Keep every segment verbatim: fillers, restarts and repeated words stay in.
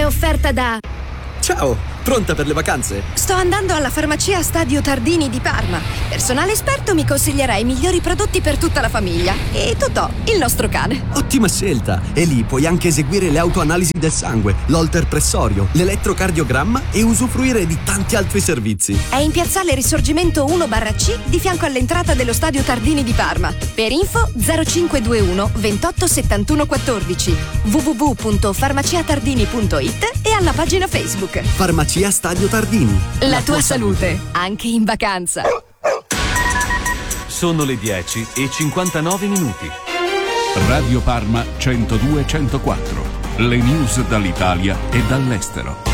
È offerta da... Ciao, pronta per le vacanze? Sto andando alla farmacia Stadio Tardini di Parma. Personale esperto mi consiglierà i migliori prodotti per tutta la famiglia. E Totò, il nostro cane. Ottima scelta! E lì puoi anche eseguire le autoanalisi del sangue, l'holter pressorio, l'elettrocardiogramma e usufruire di tanti altri servizi. È in piazzale Risorgimento uno barra C di fianco all'entrata dello Stadio Tardini di Parma. Per info zero cinque due uno ventotto settantuno quattordici, w w w punto farmaciatardini punto it e alla pagina Facebook. Farmacia Stadio Tardini. La, La tua, tua salute, salute, anche in vacanza. Sono le dieci e cinquantanove minuti. Radio Parma centodue centoquattro. Le news dall'Italia e dall'estero.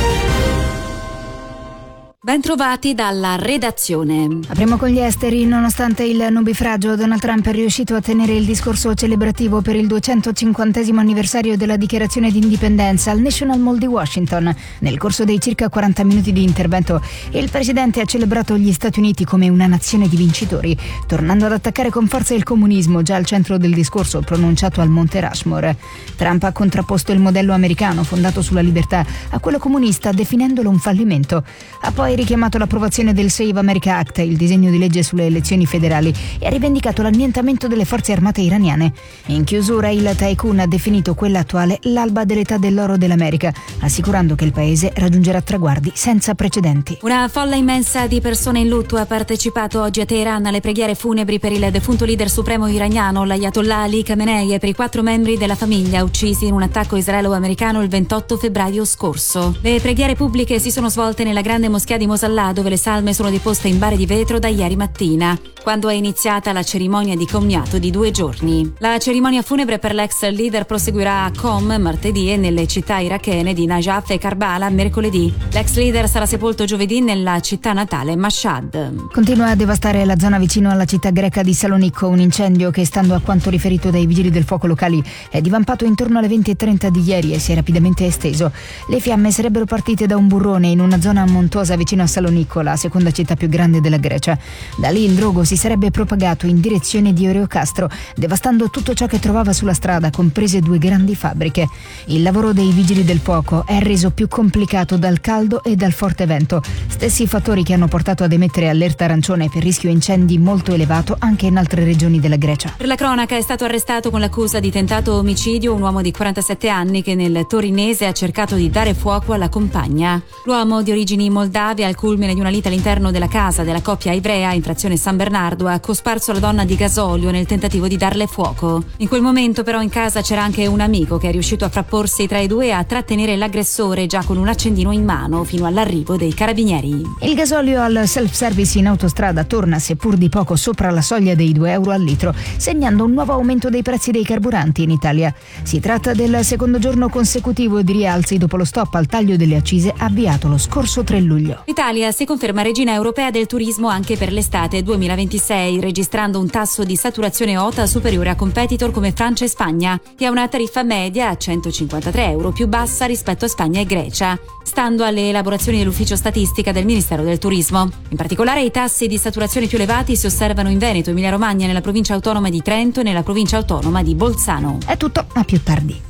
Bentrovati dalla redazione. Apriamo con gli esteri. Nonostante il nubifragio, Donald Trump è riuscito a tenere il discorso celebrativo per il duecentocinquantesimo anniversario della dichiarazione di indipendenza al National Mall di Washington. Nel corso dei circa quaranta minuti di intervento, il presidente ha celebrato gli Stati Uniti come una nazione di vincitori, tornando ad attaccare con forza il comunismo, già al centro del discorso pronunciato al Monte Rushmore. Trump ha contrapposto il modello americano fondato sulla libertà a quello comunista, definendolo un fallimento. Ha poi richiamato l'approvazione del Save America Act, il disegno di legge sulle elezioni federali, e ha rivendicato l'annientamento delle forze armate iraniane. In chiusura, il tycoon ha definito quella attuale l'alba dell'età dell'oro dell'America, assicurando che il paese raggiungerà traguardi senza precedenti. Una folla immensa di persone in lutto ha partecipato oggi a Teheran alle preghiere funebri per il defunto leader supremo iraniano, l'Ayatollah Ali Khamenei, e per i quattro membri della famiglia uccisi in un attacco israelo-americano il ventotto febbraio scorso. Le preghiere pubbliche si sono svolte nella grande moschea di Mosallà, dove le salme sono deposte in bare di vetro da ieri mattina, quando è iniziata la cerimonia di commiato di due giorni. La cerimonia funebre per l'ex leader proseguirà a Qom martedì e nelle città irachene di Najaf e Karbala mercoledì. L'ex leader sarà sepolto giovedì nella città natale Mashhad. Continua a devastare la zona vicino alla città greca di Salonicco un incendio che, stando a quanto riferito dai vigili del fuoco locali, è divampato intorno alle venti e trenta di ieri e si è rapidamente esteso. Le fiamme sarebbero partite da un burrone in una zona montuosa vicino a Salonicco, la seconda città più grande della Grecia. Da lì il drogo si sarebbe propagato in direzione di Oreocastro, devastando tutto ciò che trovava sulla strada, comprese due grandi fabbriche. Il lavoro dei vigili del fuoco è reso più complicato dal caldo e dal forte vento, stessi fattori che hanno portato ad emettere allerta arancione per rischio incendi molto elevato anche in altre regioni della Grecia. Per la cronaca è stato arrestato con l'accusa di tentato omicidio un uomo di quarantasette anni che nel torinese ha cercato di dare fuoco alla compagna. L'uomo, di origini moldave, al culmine di una lite all'interno della casa della coppia ivrea in frazione San Bernardo, ha cosparso la donna di gasolio nel tentativo di darle fuoco. In quel momento però in casa c'era anche un amico che è riuscito a frapporsi tra i due e a trattenere l'aggressore già con un accendino in mano fino all'arrivo dei carabinieri. Il gasolio al self-service in autostrada torna, seppur di poco, sopra la soglia dei due euro al litro, segnando un nuovo aumento dei prezzi dei carburanti in Italia. Si tratta del secondo giorno consecutivo di rialzi dopo lo stop al taglio delle accise avviato lo scorso tre luglio. L'Italia si conferma regina europea del turismo anche per l'estate duemilaventisei, registrando un tasso di saturazione O T A superiore a competitor come Francia e Spagna, che ha una tariffa media a centocinquantatré euro, più bassa rispetto a Spagna e Grecia, stando alle elaborazioni dell'ufficio statistica del Ministero del Turismo. In particolare i tassi di saturazione più elevati si osservano in Veneto, Emilia Romagna, nella provincia autonoma di Trento e nella provincia autonoma di Bolzano. È tutto, a più tardi.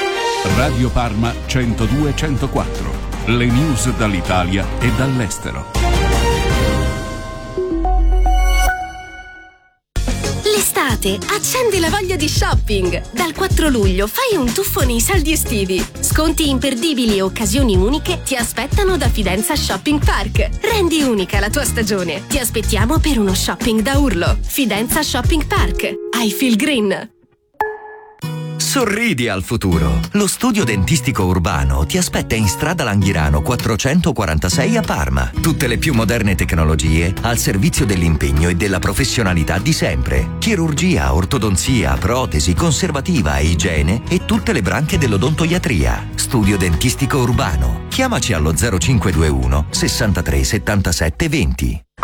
Radio Parma centodue centoquattro. Le news dall'Italia e dall'estero. L'estate, accendi la voglia di shopping. Dal quattro luglio fai un tuffo nei saldi estivi. Sconti imperdibili e occasioni uniche ti aspettano da Fidenza Shopping Park. Rendi unica la tua stagione. Ti aspettiamo per uno shopping da urlo. Fidenza Shopping Park. I feel green. Sorridi al futuro. Lo studio dentistico urbano ti aspetta in strada Langhirano quattrocentoquarantasei a Parma. Tutte le più moderne tecnologie al servizio dell'impegno e della professionalità di sempre. Chirurgia, ortodonzia, protesi, conservativa, igiene e tutte le branche dell'odontoiatria. Studio dentistico urbano. Chiamaci allo zero cinque due uno sessantatré settantasette venti.